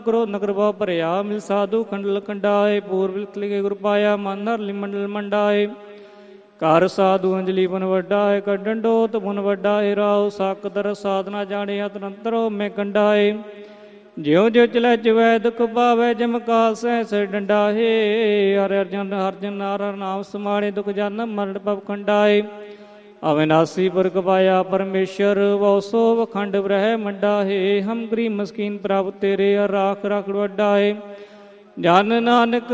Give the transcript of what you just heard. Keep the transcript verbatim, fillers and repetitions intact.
ਕਰੋ ਨਗਰ ਭਾਉ ਭਰਿਆ ਮਿਲ ਸਾਧੂ ਖੰਡਲ ਕੰਡਾਏ ਪੂਰਬ ਲਿਖੇ ਗੁਰ ਪਾਇਆ ਮਨ ਹਰ ਲਿਮੰਡਲ ਮੰਡਾਏ ਕਰ ਸਾਧੂ ਅੰਜਲੀ ਪੁਨ ਵੱਡਾ ਹੈ ਕੱਢਣ ਡੋਤ ਪੁਨ ਵੱਡਾ ਹੈ ਰਾਉ ਸਾਕਦਰ ਸਾਧਨਾ ਜਾਣੇ ਅਤਨੰਤਰੋ ਮੈਂ ਕੰਡਾਏ ਜਿਉ ਜਿਉ ਚਲੈ ਚਵੈ ਦੁਖ ਪਾਵੈ ਜਮ ਕਾਲ ਸਹਿ ਸਹਿ ਡੰਡਾਹੇ ਹਰਿ ਅਰਜਨ ਹਰਜਨ ਨਾਰ ਨਾਮ ਸਮਾਣੇ ਦੁਖ ਜਨ ਮਰਨ ਪਵ ਕੰਡਾਏ ਅਵਿਨਾਸੀ ਪੁਰਖ ਪਾਇਆ ਪਰਮੇਸ਼ਰ ਵਉ ਸੋ ਵਖੰਡ ਬ੍ਰਹਿ ਮੰਡਾਹੇ ਹਮ ਗਰੀਬ ਮਸਕੀਨ ਪ੍ਰਭ ਤੇਰੇ ਰਾਖ ਰਖ ਵੱਡਾ ਹੈ ਜਨ ਨਾਨਕ